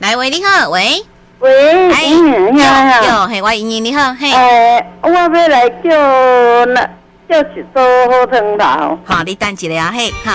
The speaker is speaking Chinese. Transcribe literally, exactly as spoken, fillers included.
来，喂，你好，喂， 喂， 哎， 嗯，你好， 有，嘿，我莹莹，你好，嘿， 诶，我要来叫那叫一桌好汤头。 好，你等一下啊，嘿，好。